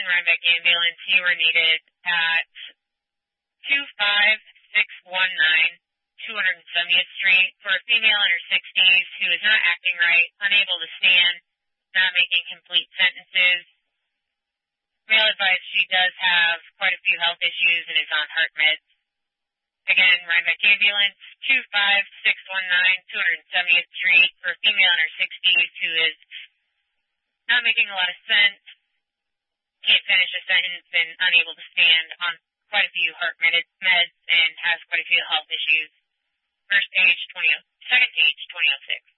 Franklin Rhinebeck Ambulance. You were needed at 25619 270th Street for a female in her 60s who is not acting right, unable to stand, not making complete sentences. Male advised she does have quite a few health issues and is on heart meds. Again, Rhinebeck Ambulance, 25619 270th Street for a female in her 60s who is not making a lot of sense, can't finish a sentence, and unable to stand, on quite a few heart meds, and has quite a few health issues. Second stage 2006.